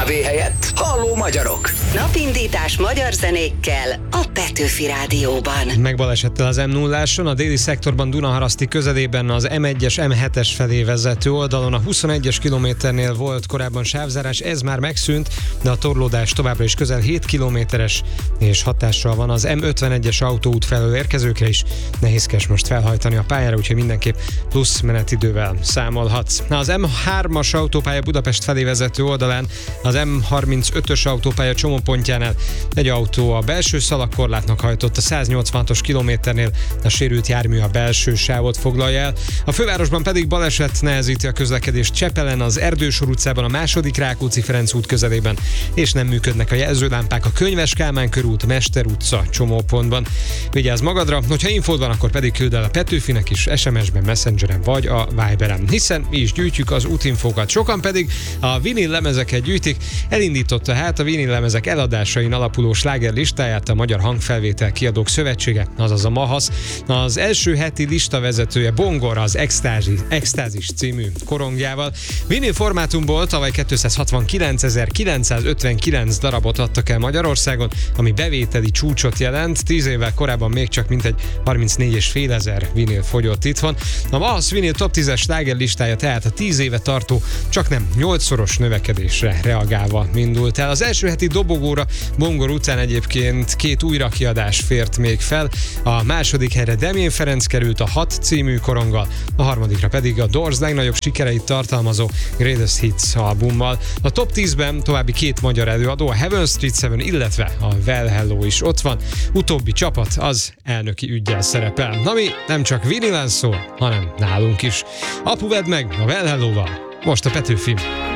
kávé helyett halló magyarok. Napindítás magyar zenékkel a Petőfi Rádióban. Megbalesettel az M0-áson, a déli szektorban Dunaharaszti közelében az M1-es, M7-es felé vezető oldalon a 21-es kilométernél volt korábban sávzárás, ez már megszűnt, de a torlódás továbbra is közel 7 kilométeres, és hatással van az M51-es autóút felől érkezőkre is. Nehézkes most felhajtani a pályára, úgyhogy mindenképp plusz menetidővel számolhatsz. Az M3-as autópálya Budapest felé vezető oldalán, az M35-ös autópálya csomópontjánál egy autó a belső szalagkorlátnak hajtott a 186-os kilométernél, a sérült jármű a belső sávot foglalja el. A fővárosban pedig baleset nehezíti a közlekedést Csepelen, az Erdősor utcában, a második Rákóczi-Ferenc út közelében, és nem működnek a jelzőlámpák a Könyves Kálmán körút, Mester utca csomópontban. Vigyázz magadra, hogyha infód van, akkor pedig küld el a Petőfinek is SMS-ben, Messengeren vagy a Viberen, hiszen mi is gyűjtjük az útinfókat. Sokan pedig a vinil lemezeket gyűjtik. Elindította hát a vinil lemezek eladásain alapuló sláger listáját a Magyar Hangfelvétel Kiadók Szövetsége, azaz a MAHASZ. Az első heti listavezetője Bongor az Extázis című korongjával. Vinil formátumból tavaly 269.959 darabot adtak el Magyarországon, ami bevételi csúcsot jelent. 10 évvel korábban még csak mintegy 34.500 vinil fogyott itthon. A MAHASZ vinil top 10-es sláger listája tehát a 10 éve tartó, csaknem 8-szoros növekedésre reagálva indult el. Az első heti dobogóra Bongor után egyébként 2 újrakiadás fért még fel. A második helyre Demjén Ferenc került a 6 című koronggal, a harmadikra pedig a Doors legnagyobb sikereit tartalmazó Greatest Hits albummal. A top 10-ben további 2 magyar előadó, a Heaven Street 7, illetve a Well Hello is ott van. Utóbbi csapat az elnöki üggyel szerepel, ami nem csak vinilen szól, hanem nálunk is. Apu, vedd meg a Well Hello-val, most a Petőfi.